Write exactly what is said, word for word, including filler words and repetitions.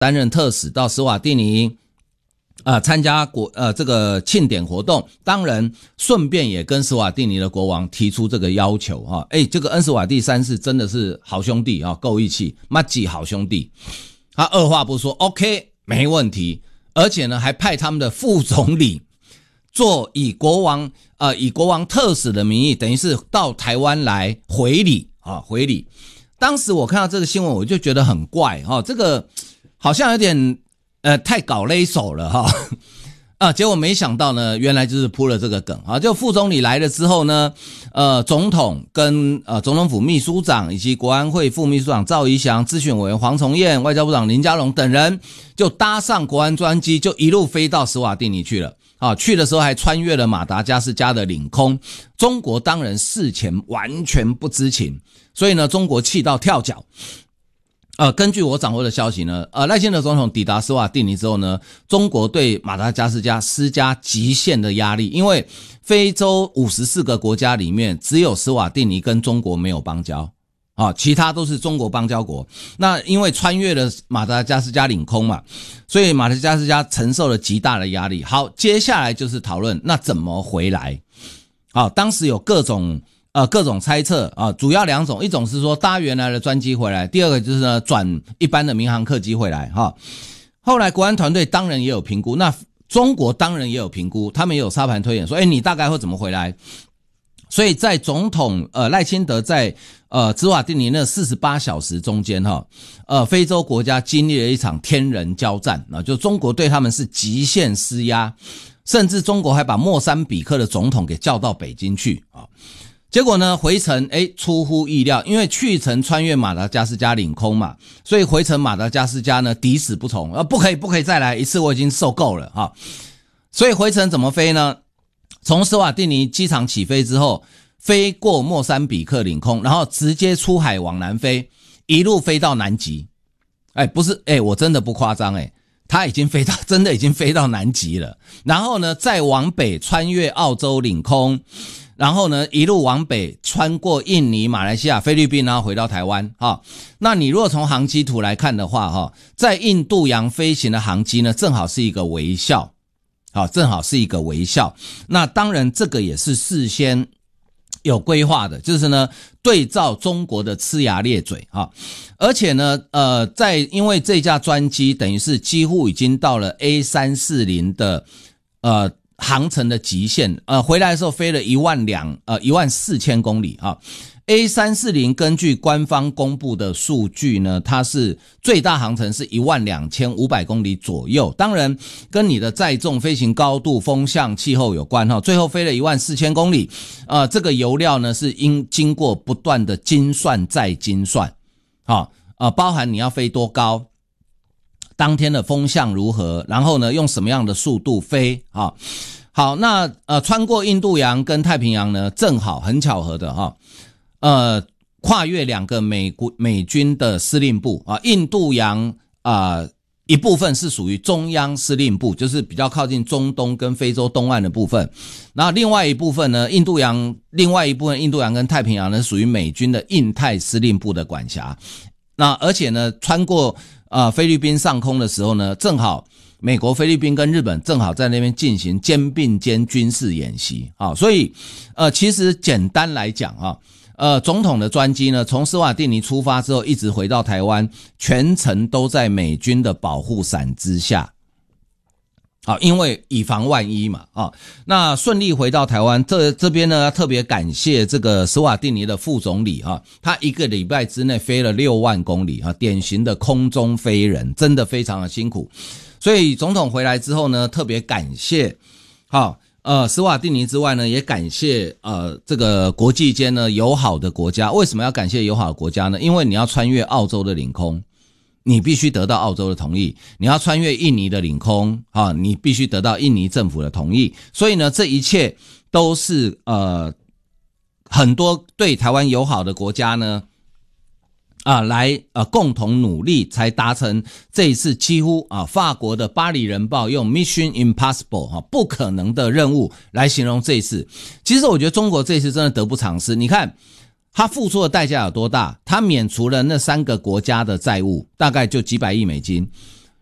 担任特使到斯瓦蒂尼啊、呃，参加国呃这个庆典活动，当然顺便也跟斯瓦蒂尼的国王提出这个要求哈。诶，这个恩斯瓦蒂三世真的是好兄弟啊，够义气，麻吉好兄弟。他二话不说 ，OK， 没问题，而且呢还派他们的副总理做以国王呃以国王特使的名义，等于是到台湾来回礼啊回礼。当时我看到这个新闻，我就觉得很怪哈，这个好像有点呃太搞勒手了哈啊，结果没想到呢，原来就是铺了这个梗啊。就副总理来了之后呢，呃，总统跟呃总统府秘书长以及国安会副秘书长赵怡翔、咨询委员黄崇彦、外交部长林佳龙等人，就搭上国安专机，就一路飞到斯瓦蒂尼去了。啊，去的时候还穿越了马达加斯加的领空，中国当然事前完全不知情，所以呢，中国气到跳脚。呃，根据我掌握的消息呢，呃，赖清德总统抵达斯瓦蒂尼之后呢，中国对马达加斯加施加极限的压力，因为非洲五十四个国家里面，只有斯瓦蒂尼跟中国没有邦交。啊，其他都是中国邦交国。那因为穿越了马达加斯加领空嘛，所以马达加斯加承受了极大的压力。好，接下来就是讨论那怎么回来。好，当时有各种呃各种猜测啊，主要两种，一种是说搭原来的专机回来，第二个就是呢转一般的民航客机回来哈。后来国安团队当然也有评估，那中国当然也有评估，他们也有沙盘推演说，诶，你大概会怎么回来？所以在总统呃赖清德在呃斯瓦蒂尼那四十八小时中间哈，呃非洲国家经历了一场天人交战啊，就中国对他们是极限施压，甚至中国还把莫桑比克的总统给叫到北京去啊。结果呢回程诶出乎意料，因为去程穿越马达加斯加领空嘛，所以回程马达加斯加呢抵死不从，啊不可以不可以再来一次，我已经受够了哈。所以回程怎么飞呢？从斯瓦蒂尼机场起飞之后，飞过莫桑比克领空，然后直接出海往南飞，一路飞到南极。哎，不是，哎，我真的不夸张，哎，他已经飞到，真的已经飞到南极了。然后呢，再往北穿越澳洲领空，然后呢，一路往北穿过印尼、马来西亚、菲律宾，然后回到台湾。哈，那你如果从航机图来看的话，哈，在印度洋飞行的航机呢，正好是一个微笑。好，正好是一个微笑。那当然这个也是事先有规划的，就是呢对照中国的呲牙咧嘴啊，而且呢呃在因为这架专机等于是几乎已经到了 A 三四零 的呃航程的极限，呃回来的时候飞了一万两呃一万四千公里啊。A 三四零 根据官方公布的数据呢，它是最大航程是一万两千五百公里左右，当然跟你的载重、飞行高度、风向、气候有关哈。最后飞了一万四千公里，呃，这个油料呢是应经过不断的精算再精算，啊呃，包含你要飞多高，当天的风向如何，然后呢用什么样的速度飞啊。好，那呃穿过印度洋跟太平洋呢，正好很巧合的哈。呃，跨越两个美国美军的司令部啊，印度洋啊、呃、一部分是属于中央司令部，就是比较靠近中东跟非洲东岸的部分，然后另外一部分呢，印度洋另外一部分印度洋跟太平洋呢属于美军的印太司令部的管辖。那而且呢，穿过呃菲律宾上空的时候呢，正好美国、菲律宾跟日本正好在那边进行肩并肩军事演习啊，所以呃其实简单来讲啊。呃，总统的专机呢，从斯瓦蒂尼出发之后，一直回到台湾，全程都在美军的保护伞之下。好，因为以防万一嘛，啊，那顺利回到台湾，这这边呢，特别感谢这个斯瓦蒂尼的副总理啊，他一个礼拜之内飞了六万公里啊，典型的空中飞人，真的非常的辛苦。所以总统回来之后呢，特别感谢，好。呃，斯瓦蒂尼之外呢，也感谢呃这个国际间呢友好的国家。为什么要感谢友好的国家呢？因为你要穿越澳洲的领空，你必须得到澳洲的同意；你要穿越印尼的领空啊，你必须得到印尼政府的同意。所以呢，这一切都是呃很多对台湾友好的国家呢。啊，来呃共同努力才达成这一次几乎啊法国的巴黎人报用 Mission Impossible 哈、啊、不可能的任务来形容这一次。其实我觉得中国这一次真的得不偿失。你看他付出的代价有多大？他免除了那三个国家的债务，大概就几百亿美金。